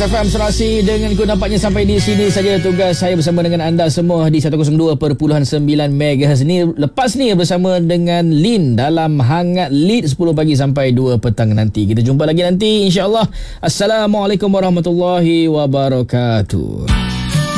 FM Serasi. Dengan nampaknya sampai di sini saja tugas saya bersama dengan anda semua di 102.9 MHz ni. Lepas ni bersama dengan Lin dalam Hangat Lead 10 pagi sampai 2 petang nanti. Kita jumpa lagi nanti insya-Allah. Assalamualaikum warahmatullahi wabarakatuh.